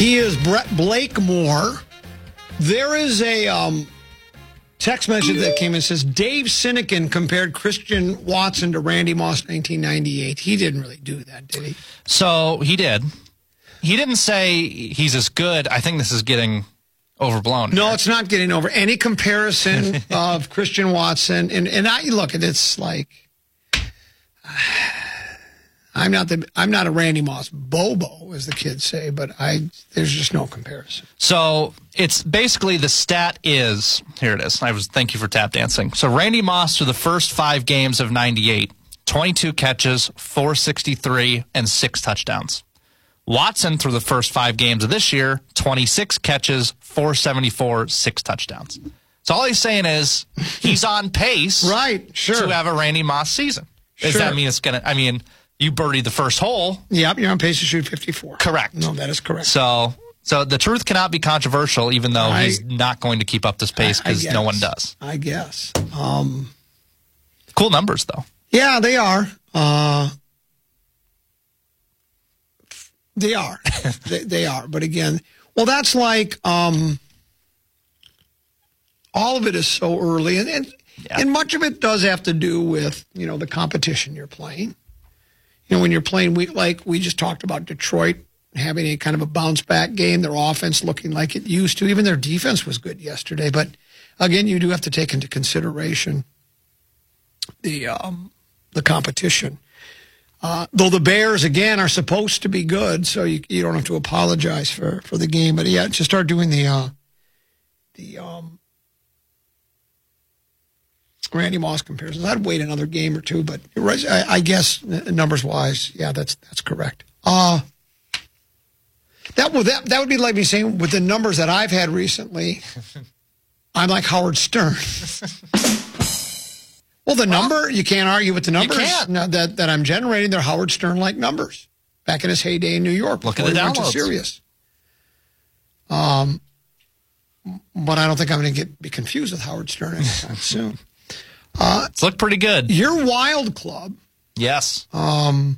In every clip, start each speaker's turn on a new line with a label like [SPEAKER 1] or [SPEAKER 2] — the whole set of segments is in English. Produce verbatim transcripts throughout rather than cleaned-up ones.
[SPEAKER 1] He is Brett Blakemore. There is a um, text message that came in that says Dave Sinekin compared Christian Watson to Randy Moss nineteen ninety-eight. He didn't really do that, did he?
[SPEAKER 2] So he did. He didn't say he's as good. I think this is getting overblown.
[SPEAKER 1] No,
[SPEAKER 2] here.
[SPEAKER 1] it's not getting over. Any comparison of Christian Watson, and, and I look at it's like I'm not the I'm not a Randy Moss bobo, as the kids say, but I there's just no comparison.
[SPEAKER 2] So it's basically the stat is here. It is. I was thank you for tap dancing. So Randy Moss through the first five games of ninety-eight, twenty-two catches, four sixty-three, and six touchdowns. Watson through the first five games of this year, twenty-six catches, four seventy-four, six touchdowns. So all he's saying is he's on pace,
[SPEAKER 1] right? Sure.
[SPEAKER 2] To have a Randy Moss season. Does
[SPEAKER 1] sure.
[SPEAKER 2] that mean it's gonna? I mean. You birdied the first hole.
[SPEAKER 1] Yep, you're on pace to shoot fifty-four.
[SPEAKER 2] Correct.
[SPEAKER 1] No, that is correct.
[SPEAKER 2] So so the truth cannot be controversial, even though
[SPEAKER 1] I,
[SPEAKER 2] he's not going to keep up this pace because no one does.
[SPEAKER 1] I guess. Um,
[SPEAKER 2] cool numbers, though.
[SPEAKER 1] Yeah, they are. Uh, they are. they, they are. But again, well, that's like um, all of it is so early. And, and, yeah. and much of it does have to do with, you know, the competition you're playing. You know, when you're playing, we, like we just talked about Detroit having a kind of a bounce-back game, their offense looking like it used to. Even their defense was good yesterday. But, again, you do have to take into consideration the um, the competition. Uh, though the Bears, again, are supposed to be good, so you, you don't have to apologize for, for the game. But, yeah, to start doing the uh, the um, Randy Moss comparisons. I'd wait another game or two, but I, I guess numbers wise, yeah, that's that's correct. Uh that would that that would be like me saying with the numbers that I've had recently, I'm like Howard Stern. Well, the number well, you can't argue with the numbers that that I'm generating. They're Howard Stern like numbers back in his heyday in New York.
[SPEAKER 2] Look at the downloads.
[SPEAKER 1] Serious. Um, but I don't think I'm going to get be confused with Howard Stern anytime soon. Uh,
[SPEAKER 2] it's looked pretty good.
[SPEAKER 1] Your Wild Club.
[SPEAKER 2] Yes.
[SPEAKER 1] Um,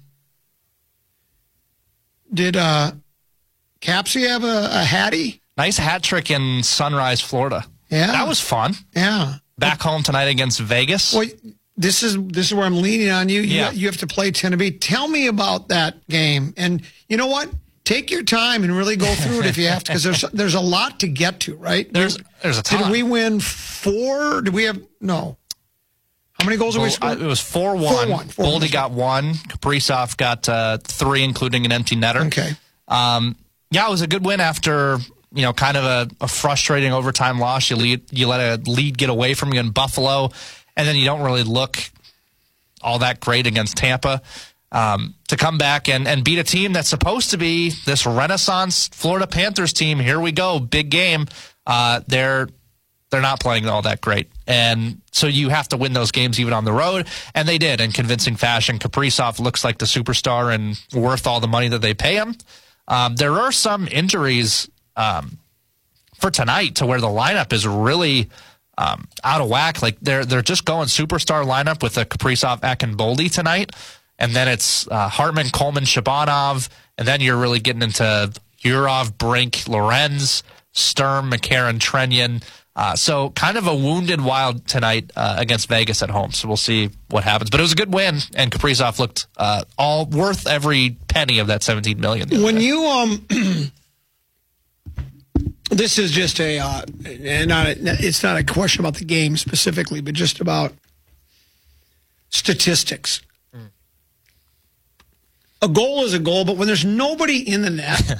[SPEAKER 1] did uh, Capsy have a, a Hattie?
[SPEAKER 2] Nice hat trick in Sunrise, Florida.
[SPEAKER 1] Yeah.
[SPEAKER 2] That was fun.
[SPEAKER 1] Yeah.
[SPEAKER 2] Back home tonight against Vegas.
[SPEAKER 1] Well, this is this is where I'm leaning on you.
[SPEAKER 2] Yeah.
[SPEAKER 1] You, you have to play Tennessee. Tell me about that game. And you know what? Take your time and really go through it if you have to, because there's there's a lot to get to, right?
[SPEAKER 2] There's there's a ton.
[SPEAKER 1] Did we win four? Did we have no? How many goals did we score?
[SPEAKER 2] It was four one. Boldy got one. Kaprizov got uh, three, including an empty netter.
[SPEAKER 1] Okay.
[SPEAKER 2] Um, yeah, it was a good win after, you know, kind of a, a frustrating overtime loss. You lead, you let a lead get away from you in Buffalo, and then you don't really look all that great against Tampa. Um, to come back and, and beat a team that's supposed to be this Renaissance Florida Panthers team. Here we go, big game. Uh, they're they're not playing all that great. And so you have to win those games even on the road, and they did in convincing fashion. Kaprizov looks like the superstar and worth all the money that they pay him. Um, there are some injuries um, for tonight to where the lineup is really um, out of whack. Like they're they're just going superstar lineup with a Kaprizov, Eck, and Boldy tonight. And then it's uh, Hartman, Coleman, Shabanov, and then you're really getting into Yurov, Brink, Lorenz, Sturm, McCarron, Trenyan. Uh, so kind of a wounded Wild tonight uh, against Vegas at home. So we'll see what happens. But it was a good win, and Kaprizov looked uh, all worth every penny of that seventeen million dollars.
[SPEAKER 1] When you um, this is just a uh, not a, it's not a question about the game specifically, but just about statistics. Mm. A goal is a goal, but when there's nobody in the net.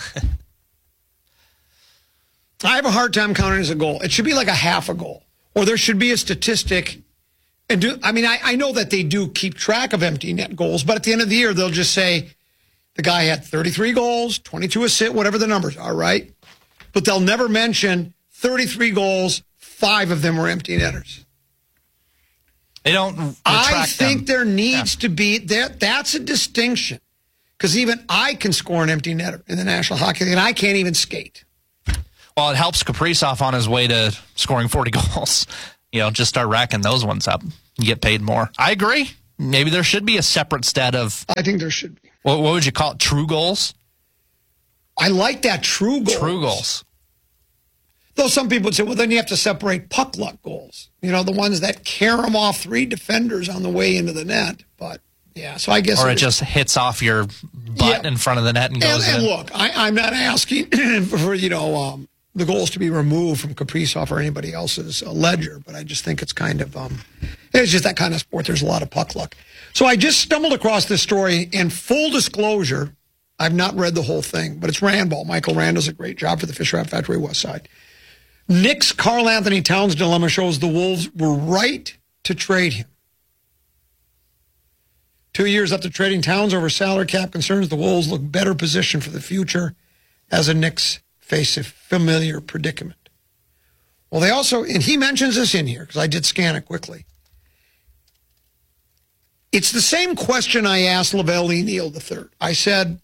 [SPEAKER 1] I have a hard time counting as a goal. It should be like a half a goal. Or there should be a statistic. And do I mean, I, I know that they do keep track of empty net goals, but at the end of the year, they'll just say the guy had thirty-three goals, twenty-two assists, whatever the numbers are, right? But they'll never mention thirty-three goals, five of them were empty netters.
[SPEAKER 2] They don't
[SPEAKER 1] I think
[SPEAKER 2] them.
[SPEAKER 1] there needs
[SPEAKER 2] yeah.
[SPEAKER 1] to be, there. That's a distinction. Because even I can score an empty netter in the National Hockey League, and I can't even skate.
[SPEAKER 2] Well, it helps Kaprizov on his way to scoring forty goals. You know, just start racking those ones up. You get paid more. I agree. Maybe there should be a separate stat of...
[SPEAKER 1] I think there should be.
[SPEAKER 2] What, what would you call it? True goals?
[SPEAKER 1] I like that true goals.
[SPEAKER 2] True goals.
[SPEAKER 1] Though some people would say, well, then you have to separate puck luck goals. You know, the ones that carry them off three defenders on the way into the net. But, yeah, so I guess.
[SPEAKER 2] Or it,
[SPEAKER 1] it
[SPEAKER 2] just hits off your butt yeah. in front of the net and goes
[SPEAKER 1] and, and
[SPEAKER 2] in.
[SPEAKER 1] And look, I, I'm not asking for, you know, um, the goals to be removed from Kaprizov or anybody else's uh, ledger, but I just think it's kind of, um, it's just that kind of sport. There's a lot of puck luck. So I just stumbled across this story, and full disclosure, I've not read the whole thing, but it's Randball. Michael Rand does a great job for the Fisher Hat Factory West Side. Nick's Karl Anthony Towns dilemma shows the Wolves were right to trade him. Two years after trading Towns over salary cap concerns, the Wolves look better positioned for the future as the Knicks face a familiar predicament. Well, they also, and he mentions this in here because I did scan it quickly. It's the same question I asked Lavelle Neal the third. I said,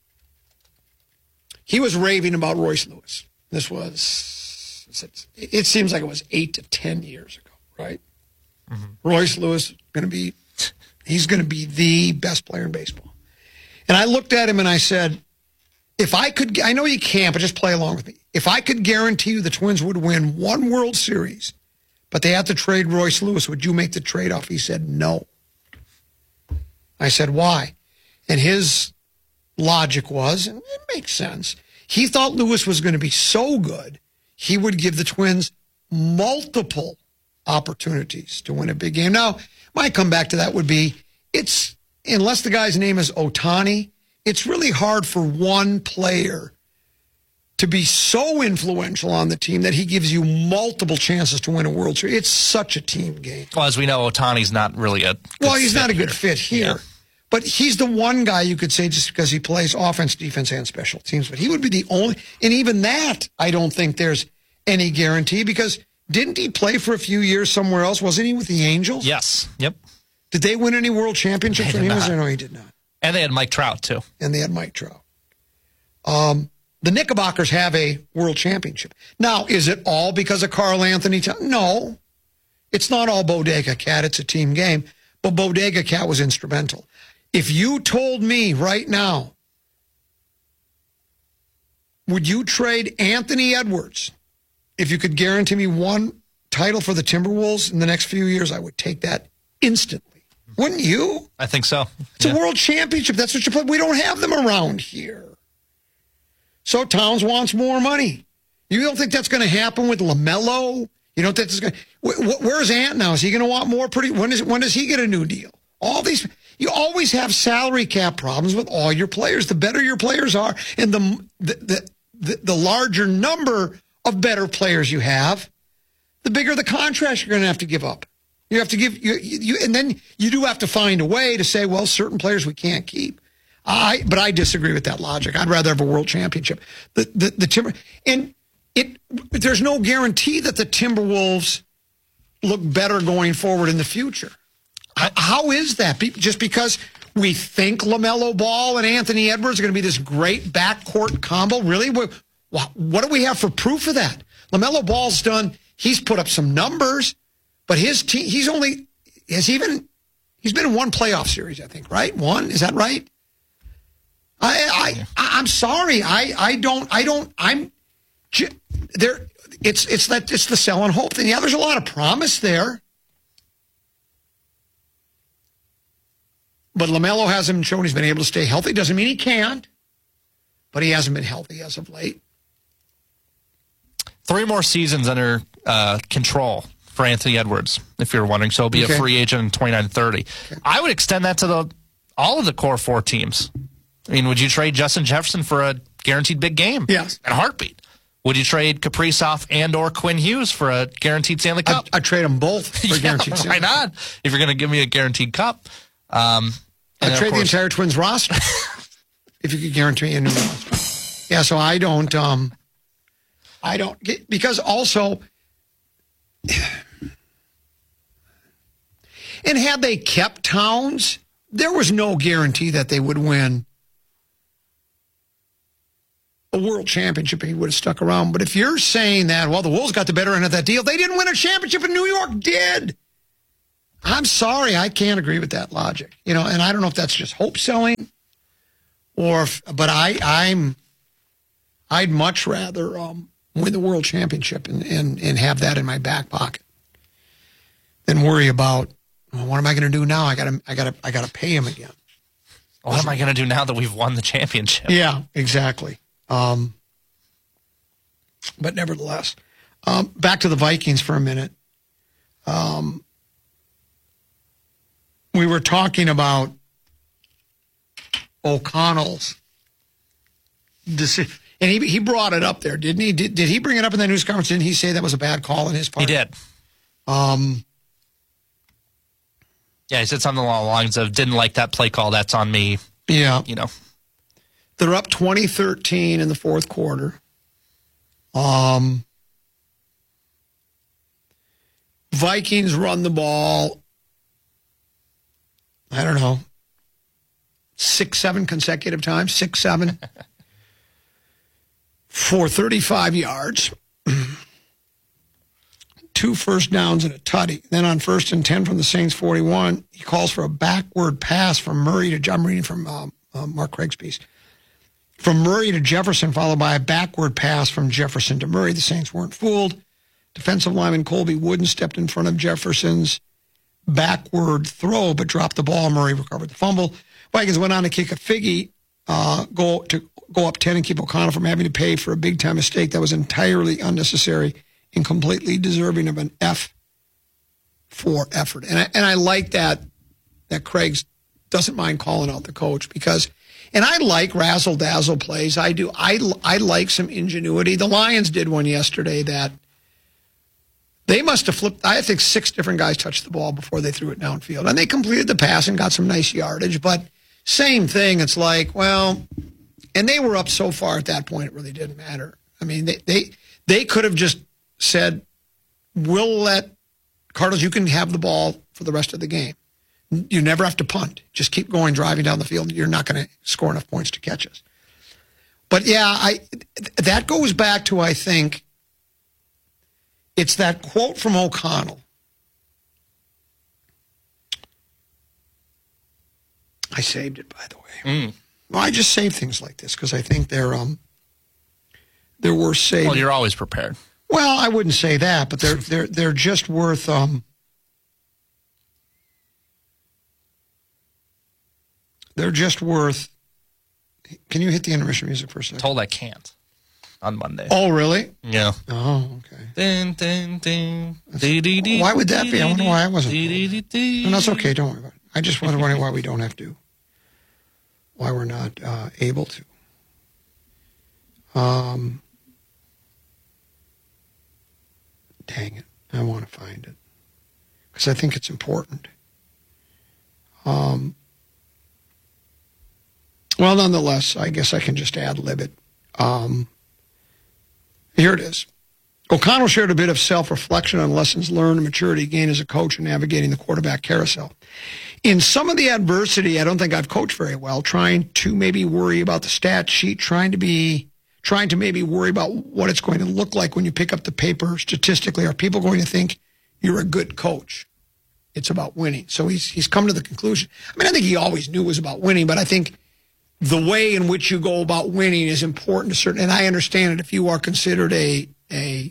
[SPEAKER 1] he was raving about Royce Lewis. This was, it seems like it was eight to ten years ago, right? Mm-hmm. Royce Lewis going to be, he's going to be the best player in baseball. And I looked at him and I said, if I could, I know you can't, but just play along with me. If I could guarantee you the Twins would win one World Series, but they had to trade Royce Lewis, would you make the trade-off? He said, no. I said, why? And his logic was, and it makes sense, he thought Lewis was going to be so good, he would give the Twins multiple opportunities to win a big game. Now, my comeback to that would be, it's, unless the guy's name is Ohtani, it's really hard for one player to be so influential on the team that he gives you multiple chances to win a World Series. It's such a team game.
[SPEAKER 2] Well, as we know, Ohtani's not really a good
[SPEAKER 1] Well, he's not a good
[SPEAKER 2] here.
[SPEAKER 1] fit here.
[SPEAKER 2] Yeah.
[SPEAKER 1] But he's the one guy you could say just because he plays offense, defense, and special teams. But he would be the only, and even that, I don't think there's any guarantee because didn't he play for a few years somewhere else? Wasn't he with the Angels?
[SPEAKER 2] Yes. Yep.
[SPEAKER 1] Did they win any World Championships when he was there? No, he did not.
[SPEAKER 2] And they had Mike Trout, too.
[SPEAKER 1] And they had Mike Trout. Um, the Knickerbockers have a World Championship. Now, is it all because of Karl Anthony Towns? No. It's not all Bodega Cat. It's a team game. But Bodega Cat was instrumental. If you told me right now, would you trade Anthony Edwards if you could guarantee me one title for the Timberwolves in the next few years? I would take that instantly. Wouldn't you?
[SPEAKER 2] I think so.
[SPEAKER 1] It's yeah. a world championship. That's what you play. We don't have them around here. So Towns wants more money. You don't think that's going to happen with LaMelo? You don't think that's going to... Where's Ant now? Is he going to want more? Pretty? When, is, when does he get a new deal? All these... You always have salary cap problems with all your players. The better your players are and the the the, the larger number of better players you have, the bigger the contracts you're going to have to give up. You have to give you, you and then you do have to find a way to say, well, certain players we can't keep. I but I disagree with that logic. I'd rather have a world championship. The the the Timber and it there's no guarantee that the Timberwolves look better going forward in the future. How is that? Just because we think LaMelo Ball and Anthony Edwards are going to be this great backcourt combo? Really? What do we have for proof of that? LaMelo Ball's done, he's put up some numbers, but his team, he's only, has even, he's been in one playoff series, I think, right? One? Is that right? I, I, I'm sorry. I, I don't, I don't, I'm, there, it's, it's that, it's the sell and hope thing. Yeah, there's a lot of promise there. But LaMelo hasn't shown he's been able to stay healthy. Doesn't mean he can't, but he hasn't been healthy as of late.
[SPEAKER 2] Three more seasons under uh, control for Anthony Edwards, if you're wondering. So he'll be okay. a free agent in twenty-nine thirty. Okay. I would extend that to the all of the core four teams. I mean, would you trade Justin Jefferson for a guaranteed big game?
[SPEAKER 1] Yes.
[SPEAKER 2] In a heartbeat. Would you trade Kaprizov and or Quinn Hughes for a guaranteed Stanley Cup?
[SPEAKER 1] I'd, I'd trade them both for
[SPEAKER 2] yeah,
[SPEAKER 1] guaranteed Stanley
[SPEAKER 2] Cup. Why not? If you're going to give me a guaranteed cup. Um,
[SPEAKER 1] I'd trade course, the entire Twins roster if you could guarantee me a new roster. Yeah, so I don't, um, I don't get, because also, and had they kept Towns, there was no guarantee that they would win a world championship if he would have stuck around. But if you're saying that, well, the Wolves got the better end of that deal, they didn't win a championship and New York did. I'm sorry, I can't agree with that logic. You know, and I don't know if that's just hope selling or if, but I, I'm, I'd much rather um, win the world championship and, and, and have that in my back pocket than worry about, well, what am I going to do now? I got to I got to I got to pay him again.
[SPEAKER 2] What am I going to do now that we've won the championship?
[SPEAKER 1] Yeah, exactly. Um, but nevertheless, um, back to the Vikings for a minute. Um, we were talking about O'Connell's decision, and he he brought it up there, didn't he? Did, did he bring it up in the news conference? Didn't he say that was a bad call on his part?
[SPEAKER 2] He did.
[SPEAKER 1] Um,
[SPEAKER 2] yeah, he said something along the lines of, didn't like that play call, that's on me.
[SPEAKER 1] Yeah.
[SPEAKER 2] You know.
[SPEAKER 1] They're up twenty thirteen in the fourth quarter. Um, Vikings run the ball, I don't know, six, seven consecutive times, six, seven, for thirty-five yards. Two first downs and a tutty. Then on first and ten from the Saints forty-one, he calls for a backward pass from Murray to, I'm reading from um, uh, Mark Craig's piece, from Murray to Jefferson, followed by a backward pass from Jefferson to Murray. The Saints weren't fooled. Defensive lineman Colby Wooden stepped in front of Jefferson's backward throw, but dropped the ball. Murray recovered the fumble. Vikings went on to kick a figgy, uh, go to go up ten and keep O'Connell from having to pay for a big-time mistake that was entirely unnecessary and completely deserving of an F for effort. And I, and I like that that Craig doesn't mind calling out the coach because, and I like razzle-dazzle plays. I do. I, I like some ingenuity. The Lions did one yesterday that they must have flipped. I think six different guys touched the ball before they threw it downfield. And they completed the pass and got some nice yardage. But same thing. It's like, well, and they were up so far at that point, it really didn't matter. I mean, they they, they could have just said, we'll let Cardinals, you can have the ball for the rest of the game. You never have to punt. Just keep going, driving down the field. You're not going to score enough points to catch us. But, yeah, I that goes back to, I think, it's that quote from O'Connell. I saved it, by the way.
[SPEAKER 2] Mm.
[SPEAKER 1] Well, I just save things like this because I think they're um they're worth saving.
[SPEAKER 2] Well, you're always prepared.
[SPEAKER 1] Well, I wouldn't say that, but they're they're they're just worth um they're just worth. Can you hit the intermission music for a second?
[SPEAKER 2] Told I can't on Monday.
[SPEAKER 1] Oh, really?
[SPEAKER 2] Yeah.
[SPEAKER 1] Oh, okay.
[SPEAKER 2] Dun, dun, dun. Dee, dee, dee,
[SPEAKER 1] why would that be? I wonder why I wasn't.
[SPEAKER 2] Dee, dee, dee,
[SPEAKER 1] No, that's okay. Don't worry about it. I just wonder why we don't have to. Why we're not uh, able to. Um. Dang it. I want to find it. Because I think it's important. Um. Well, nonetheless, I guess I can just ad-lib it. Um, here it is. O'Connell shared a bit of self-reflection on lessons learned and maturity gained as a coach in navigating the quarterback carousel. In some of the adversity, I don't think I've coached very well, trying to maybe worry about the stat sheet, trying to be, trying to maybe worry about what it's going to look like when you pick up the paper statistically. Are people going to think you're a good coach? It's about winning. So he's he's come to the conclusion. I mean, I think he always knew it was about winning, but I think the way in which you go about winning is important to certain, and I understand it if you are considered a a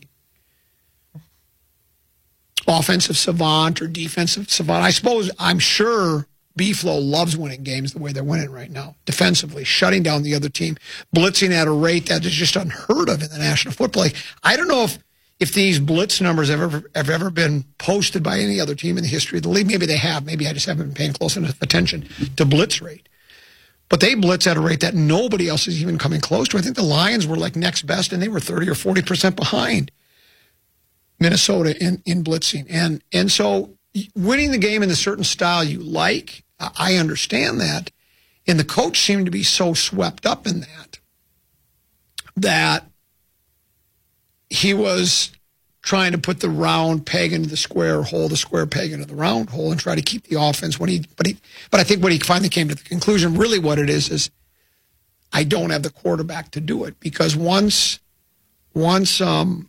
[SPEAKER 1] offensive savant or defensive savant. I suppose, I'm sure B-Flow loves winning games the way they're winning right now, defensively, shutting down the other team, blitzing at a rate that is just unheard of in the National Football League. I don't know if, if these blitz numbers have ever, have ever been posted by any other team in the history of the league. Maybe they have. Maybe I just haven't been paying close enough attention to blitz rate. But they blitz at a rate that nobody else is even coming close to. I think the Lions were like next best, and they were thirty or forty percent behind Minnesota in, in blitzing. And and so winning the game in a certain style you like, I understand that. And the coach seemed to be so swept up in that, that he was trying to put the round peg into the square hole, the square peg into the round hole, and try to keep the offense when he, but he, but I think when he finally came to the conclusion, really what it is, is I don't have the quarterback to do it. Because once, once, um,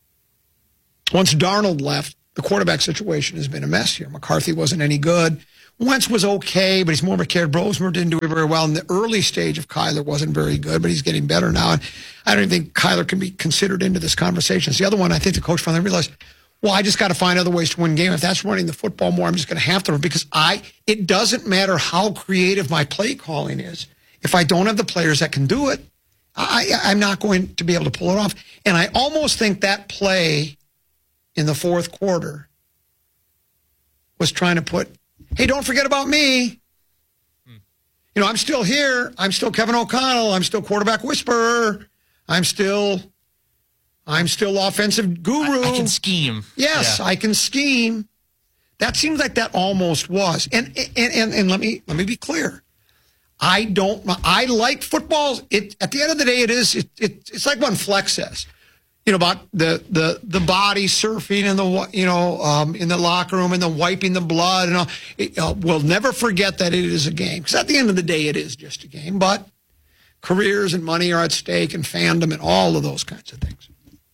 [SPEAKER 1] once Darnold left, the quarterback situation has been a mess here. McCarthy wasn't any good. Wentz was okay, but he's more of a carrot. Brosmer didn't do it very well. In the early stage of Kyler wasn't very good, but he's getting better now. And I don't even think Kyler can be considered into this conversation. It's the other one, I think the coach finally realized, well, I just got to find other ways to win game. If that's running the football more, I'm just going to have to, because I, it doesn't matter how creative my play calling is. If I don't have the players that can do it, I, I'm not going to be able to pull it off. And I almost think that play in the fourth quarter was trying to put, hey, don't forget about me. Hmm. You know, I'm still here. I'm still Kevin O'Connell. I'm still quarterback whisperer. I'm still, I'm still offensive guru.
[SPEAKER 2] I, I can scheme.
[SPEAKER 1] Yes, yeah. I can scheme. That seems like that almost was. And and and, and let me let me be clear. I don't. I like football. It at the end of the day, it is. It, it it's like what Flex says. You know, about the the the body surfing and the you know um, in the locker room and the wiping the blood and all. It, uh, we'll never forget that it is a game, because at the end of the day, it is just a game. But careers and money are at stake, and fandom and all of those kinds of things.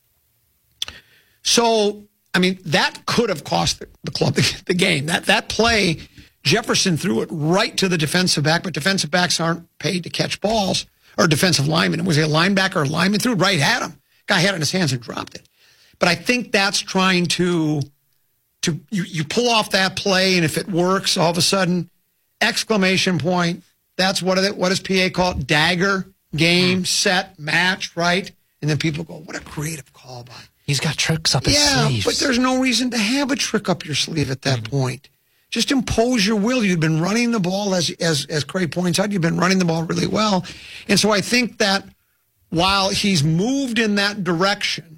[SPEAKER 1] So, I mean, that could have cost the, the club the, the game. That that play, Jefferson threw it right to the defensive back, but defensive backs aren't paid to catch balls, or defensive linemen. Was he a linebacker or a lineman? Threw it right at him. Guy had it in his hands and dropped it. But I think that's trying to, to you, you pull off that play, and if it works, all of a sudden, exclamation point. That's what, it, what does P A call it? Dagger, game, mm. set, match, right? And then people go, what a creative call by.
[SPEAKER 2] He's got tricks up his
[SPEAKER 1] yeah,
[SPEAKER 2] sleeves.
[SPEAKER 1] But there's no reason to have a trick up your sleeve at that mm. point. Just impose your will. You've been running the ball, as, as, as Craig points out, you've been running the ball really well. And so I think that while he's moved in that direction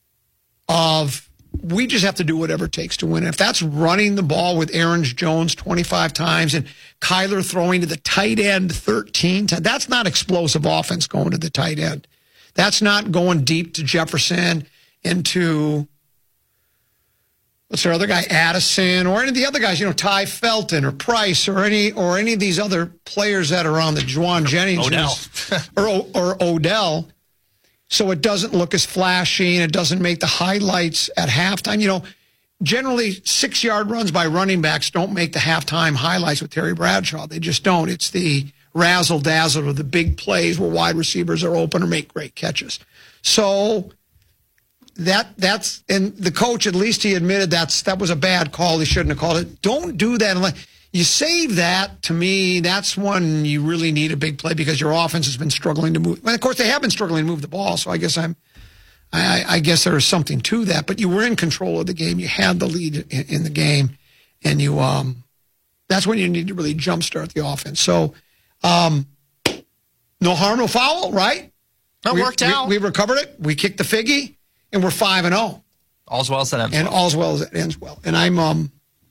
[SPEAKER 1] of, we just have to do whatever it takes to win. And if that's running the ball with Aaron Jones twenty-five times and Kyler throwing to the tight end thirteen times, that's not explosive offense going to the tight end. That's not going deep to Jefferson and to, what's our other guy, Addison, or any of the other guys, you know, Ty Felton or Price or any or any of these other players that are on the Juwan Jennings
[SPEAKER 2] Odell.
[SPEAKER 1] or, or Odell. So it doesn't look as flashy, and it doesn't make the highlights at halftime. You know, generally six-yard runs by running backs don't make the halftime highlights with Terry Bradshaw. They just don't. It's the razzle-dazzle of the big plays where wide receivers are open or make great catches. So that that's and the coach, at least he admitted that's that was a bad call. He shouldn't have called it. Don't do that unless you save that. To me, that's when you really need a big play, because your offense has been struggling to move. And of course, they have been struggling to move the ball. So I guess I'm, I, I guess there is something to that. But you were in control of the game. You had the lead in, in the game, and you um, that's when you need to really jumpstart the offense. So, um, no harm, no foul, right?
[SPEAKER 2] That
[SPEAKER 1] we,
[SPEAKER 2] worked
[SPEAKER 1] we,
[SPEAKER 2] out.
[SPEAKER 1] We recovered it. We kicked the figgy. And we're five and zero.
[SPEAKER 2] All's well as that ends
[SPEAKER 1] and
[SPEAKER 2] well.
[SPEAKER 1] all's well as it ends well. And I'm um.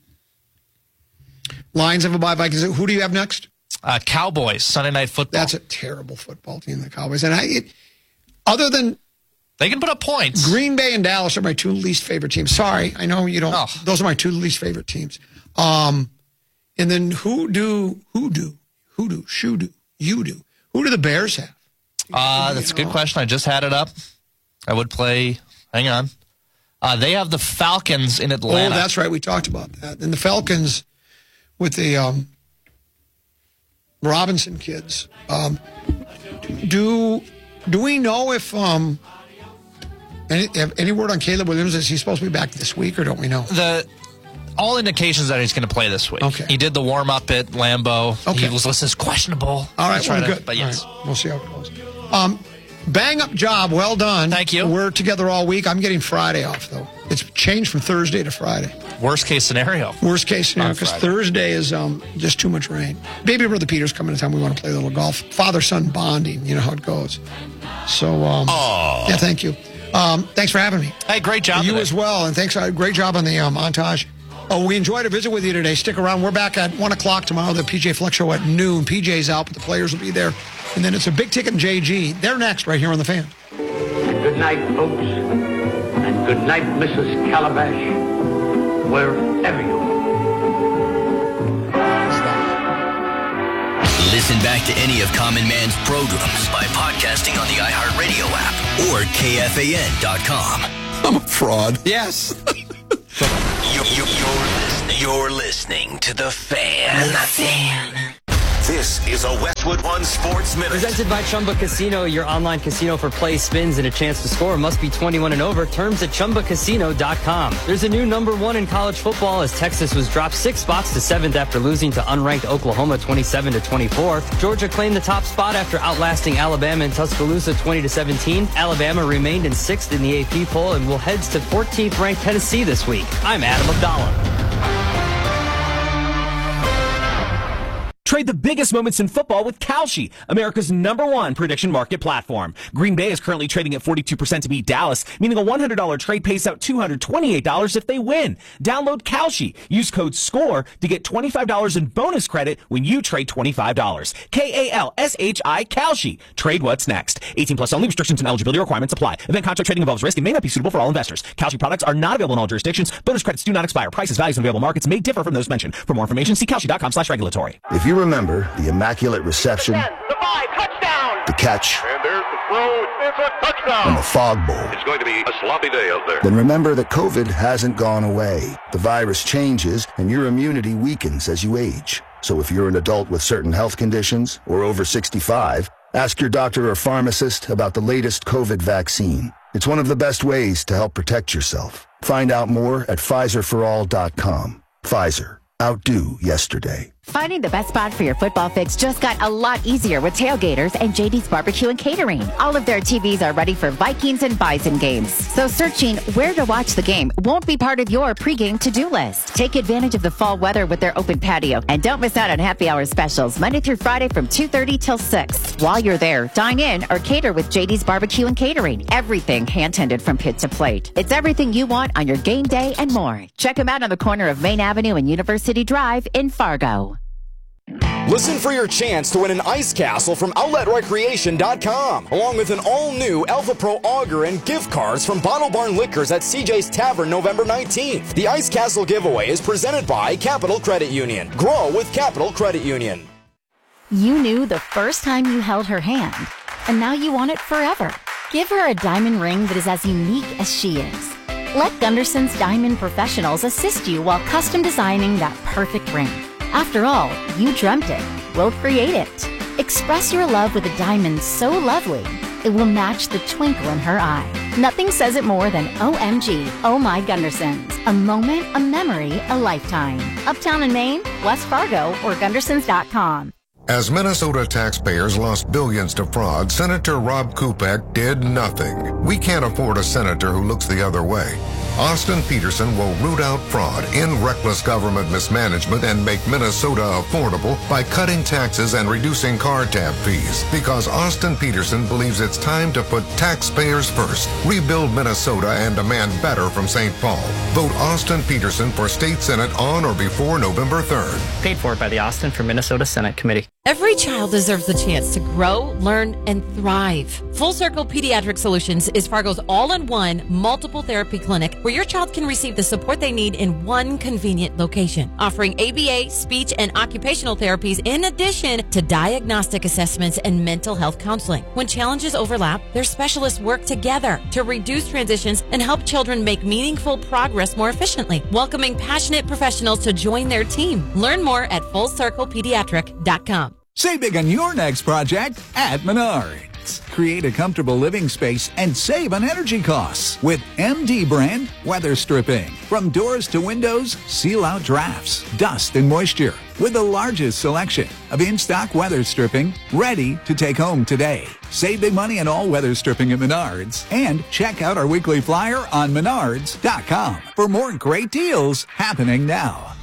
[SPEAKER 1] Lions have a bye. Vikings. Who do you have next?
[SPEAKER 2] Uh, Cowboys Sunday Night Football.
[SPEAKER 1] That's a terrible football team, the Cowboys. And I, it, other than
[SPEAKER 2] they can put up points.
[SPEAKER 1] Green Bay and Dallas are my two least favorite teams. Sorry, I know you don't. Oh. Those are my two least favorite teams. Um, and then who do who do who do who do you do who do the Bears have?
[SPEAKER 2] Uh, that's a good question. I just had it up. I would play. Hang on. Uh, they have the Falcons in Atlanta.
[SPEAKER 1] Oh, that's right. We talked about that. And the Falcons with the um, Robinson kids. Um, do do we know if um, any, any word on Caleb Williams? Is he supposed to be back this week, or don't we know?
[SPEAKER 2] The all indications that he's going to play this week.
[SPEAKER 1] Okay.
[SPEAKER 2] He did the warm up at Lambeau.
[SPEAKER 1] Okay.
[SPEAKER 2] He was listed as questionable.
[SPEAKER 1] All right, well,
[SPEAKER 2] to,
[SPEAKER 1] good.
[SPEAKER 2] But yes,
[SPEAKER 1] right. We'll see how it goes. Um, Bang up job. Well done.
[SPEAKER 2] Thank you.
[SPEAKER 1] We're together all week. I'm getting Friday off, though. It's changed from Thursday to Friday.
[SPEAKER 2] Worst case scenario.
[SPEAKER 1] Worst case scenario, because Thursday is um, just too much rain. Baby Brother Peter's coming to town. We want to play a little golf. Father-son bonding. You know how it goes. So, um, yeah, thank you. Um, thanks for having me.
[SPEAKER 2] Hey, great job.
[SPEAKER 1] You
[SPEAKER 2] today.
[SPEAKER 1] as well. And thanks. Uh, great job on the uh, montage. Oh, we enjoyed a visit with you today. Stick around. We're back at one o'clock tomorrow. The P J Flex Show at noon. P J's out, but the players will be there. And then it's a big ticket in J G. They're next right here on The Fan.
[SPEAKER 3] Good night, folks. And good night, Missus Calabash. Wherever you are.
[SPEAKER 4] Listen back to any of Common Man's programs by podcasting on the iHeartRadio app or K F A N dot com.
[SPEAKER 1] I'm a fraud. Yes.
[SPEAKER 4] You're, you're, you're listening You're listening to The Fan.
[SPEAKER 5] The Fan.
[SPEAKER 4] This is a Westwood One Sports Minute.
[SPEAKER 6] Presented by Chumba Casino, your online casino for play, spins, and a chance to score. Must be twenty-one and over. Terms at chumba casino dot com. There's a new number one in college football as Texas was dropped six spots to seventh after losing to unranked Oklahoma twenty-seven to twenty-four. Georgia claimed the top spot after outlasting Alabama in Tuscaloosa twenty to seventeen. Alabama remained in sixth in the A P poll and will head to fourteenth ranked Tennessee this week. I'm Adam Abdallah.
[SPEAKER 7] Trade the biggest moments in football with Kalshi, America's number one prediction market platform. Green Bay is currently trading at forty-two percent to beat Dallas, meaning a one hundred dollars trade pays out two hundred twenty-eight dollars if they win. Download Kalshi. Use code SCORE to get twenty-five dollars in bonus credit when you trade twenty-five dollars. K A L S H I, Kalshi. Trade what's next. eighteen plus only. Restrictions and eligibility requirements apply. Event contract trading involves risk and may not be suitable for all investors. Kalshi products are not available in all jurisdictions. Bonus credits do not expire. Prices, values, and available markets may differ from those mentioned. For more information, see kalshi dot com slash regulatory.
[SPEAKER 8] If you remember the immaculate reception,
[SPEAKER 9] ten, the five, touchdown,
[SPEAKER 8] the catch,
[SPEAKER 9] and there's the throw, it's a touchdown,
[SPEAKER 8] and the fog bowl,
[SPEAKER 9] it's going to be a sloppy day out there.
[SPEAKER 8] Then remember that COVID hasn't gone away. The virus changes, and your immunity weakens as you age. So if you're an adult with certain health conditions or over sixty-five, ask your doctor or pharmacist about the latest COVID vaccine. It's one of the best ways to help protect yourself. Find out more at Pfizer for all dot com. Pfizer. Outdo yesterday.
[SPEAKER 10] Finding the best spot for your football fix just got a lot easier with Tailgaters and J D's Barbecue and Catering. All of their T Vs are ready for Vikings and Bison games. So searching where to watch the game won't be part of your pregame to-do list. Take advantage of the fall weather with their open patio. And don't miss out on happy hour specials Monday through Friday from two thirty till six. While you're there, dine in or cater with J D's Barbecue and Catering. Everything hand-tended from pit to plate. It's everything you want on your game day and more. Check them out on the corner of Main Avenue and University Drive in Fargo.
[SPEAKER 11] Listen for your chance to win an ice castle from outlet recreation dot com, along with an all-new Alpha Pro auger and gift cards from Bottle Barn Liquors at C J's Tavern November nineteenth. The ice castle giveaway is presented by Capital Credit Union. Grow with Capital Credit Union.
[SPEAKER 10] You knew the first time you held her hand, and now you want it forever. Give her a diamond ring that is as unique as she is. Let Gunderson's Diamond Professionals assist you while custom designing that perfect ring. After all, you dreamt it. We'll create it. Express your love with a diamond so lovely, it will match the twinkle in her eye. Nothing says it more than O M G, Oh My Gundersons. A moment, a memory, a lifetime. Uptown in Maine, West Fargo, or Gundersons dot com.
[SPEAKER 12] As Minnesota taxpayers lost billions to fraud, Senator Rob Kupek did nothing. We can't afford a senator who looks the other way. Austin Peterson will root out fraud, end reckless government mismanagement, and make Minnesota affordable by cutting taxes and reducing car tab fees. Because Austin Peterson believes it's time to put taxpayers first, rebuild Minnesota, and demand better from Saint Paul. Vote Austin Peterson for State Senate on or before November third.
[SPEAKER 6] Paid for by the Austin for Minnesota Senate Committee.
[SPEAKER 13] Every child deserves the chance to grow, learn, and thrive. Full Circle Pediatric Solutions is Fargo's all-in-one multiple therapy clinic where your child can receive the support they need in one convenient location, offering A B A, speech, and occupational therapies in addition to diagnostic assessments and mental health counseling. When challenges overlap, their specialists work together to reduce transitions and help children make meaningful progress more efficiently, welcoming passionate professionals to join their team. Learn more at full circle pediatric dot com.
[SPEAKER 14] Save big on your next project at Menards. Create a comfortable living space and save on energy costs with M D brand weather stripping. From doors to windows, seal out drafts, dust, and moisture with the largest selection of in-stock weather stripping ready to take home today. Save big money on all weather stripping at Menards and check out our weekly flyer on menards dot com for more great deals happening now.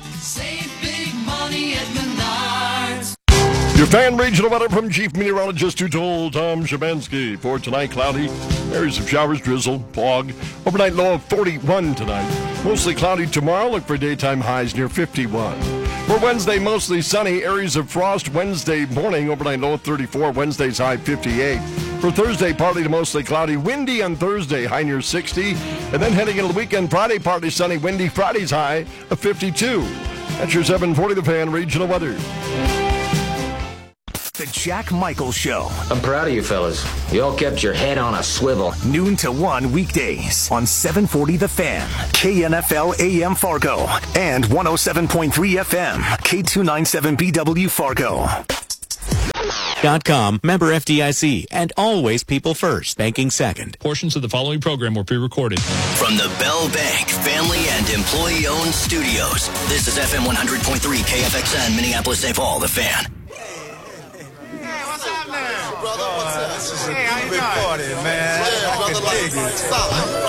[SPEAKER 15] Save big money at Menards.
[SPEAKER 16] Your fan regional weather from Chief Meteorologist who told Tom Shabansky. For tonight, cloudy, areas of showers, drizzle, fog. Overnight low of forty-one tonight. Mostly cloudy tomorrow. Look for daytime highs near fifty-one. For Wednesday, mostly sunny, areas of frost. Wednesday morning, overnight low of thirty-four. Wednesday's high fifty-eight. For Thursday, partly to mostly cloudy. Windy on Thursday, high near sixty. And then heading into the weekend, Friday, partly sunny, windy. Friday's high of fifty-two. That's your seven forty The Fan regional weather.
[SPEAKER 5] The Jack Michaels Show.
[SPEAKER 17] I'm proud of you fellas. You all kept your head on a swivel.
[SPEAKER 5] Noon to one weekdays on seven forty The Fan, K N F L A M Fargo, and one oh seven point three F M, K two ninety-seven B W Fargo.
[SPEAKER 18] Dot com, member F D I C, and always people first, banking second.
[SPEAKER 19] Portions of the following program were pre-recorded.
[SPEAKER 4] From the Bell Bank family and employee-owned studios, this is F M one hundred point three K F X N, Minneapolis, Saint Paul, The Fan.
[SPEAKER 20] Hey, what's up now? Brother, what's up? This is a hey, big party, man. Yeah, I can dig it.